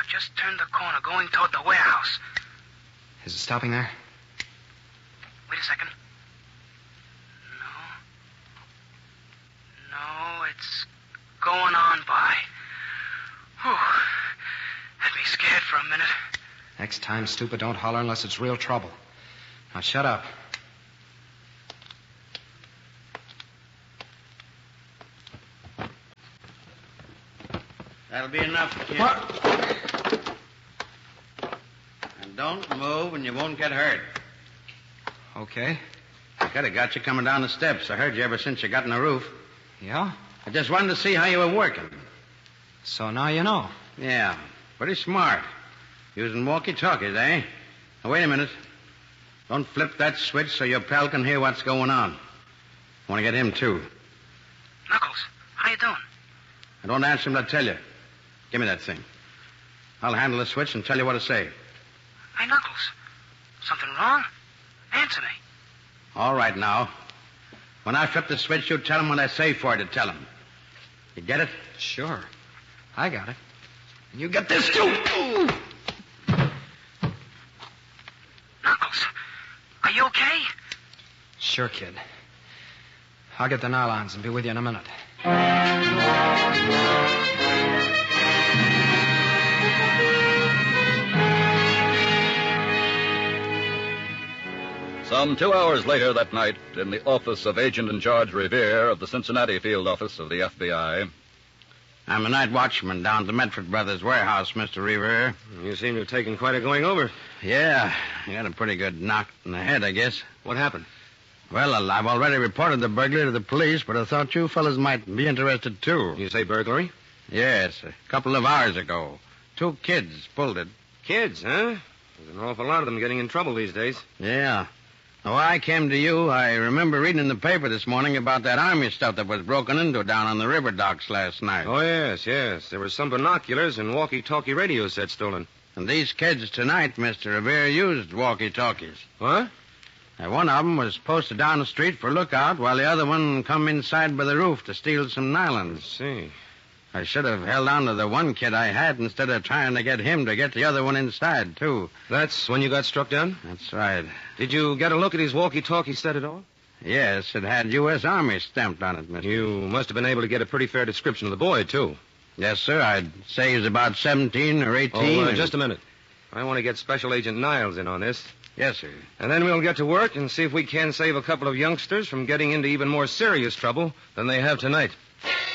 just turned the corner, going toward the warehouse. Is it stopping there? Wait a second. No, it's going on by. Whew. Had me scared for a minute. Next time, stupid, don't holler unless it's real trouble. Now, shut up. That'll be enough, kid. What? And don't move and you won't get hurt. Okay. I could have got you coming down the steps. I heard you ever since you got on the roof. Yeah? I just wanted to see how you were working. So now you know. Yeah, pretty smart. Using walkie-talkies, eh? Now, wait a minute. Don't flip that switch so your pal can hear what's going on. I want to get him, too. Knuckles, how you doing? I don't answer him, I'll tell you. Give me that thing. I'll handle the switch and tell you what to say. Hey, Knuckles, something wrong? Answer me. All right, now. When I flip the switch, you tell him what I say for you to tell him. You get it? Sure. I got it. And you get this, too. Ooh. Knuckles, are you okay? Sure, kid. I'll get the nylons and be with you in a minute. Some 2 hours later that night, in the office of Agent in Charge Revere of the Cincinnati field office of the FBI. I'm a night watchman down at the Medford Brothers warehouse, Mr. Revere. You seem to have taken quite a going over. Yeah, I got a pretty good knock in the head, I guess. What happened? Well, I've already reported the burglary to the police, but I thought you fellas might be interested, too. You say burglary? Yes, a couple of hours ago. 2 kids pulled it. Kids, huh? There's an awful lot of them getting in trouble these days. Yeah. Now, I came to you. I remember reading in the paper this morning about that army stuff that was broken into down on the river docks last night. Oh, yes. There were some binoculars and walkie-talkie radio sets stolen. And these kids tonight, Mr. Revere, used walkie-talkies. What? Now, one of them was posted down the street for lookout, while the other one come inside by the roof to steal some nylons. I see. I should have held on to the one kid I had instead of trying to get him to get the other one inside, too. That's when you got struck down? That's right. Did you get a look at his walkie-talkie set at all? Yes, it had U.S. Army stamped on it, Mr. You must have been able to get a pretty fair description of the boy, too. Yes, sir. I'd say he's about 17 or 18. Oh, just a minute. I want to get Special Agent Niles in on this. Yes, sir. And then we'll get to work and see if we can save a couple of youngsters from getting into even more serious trouble than they have tonight.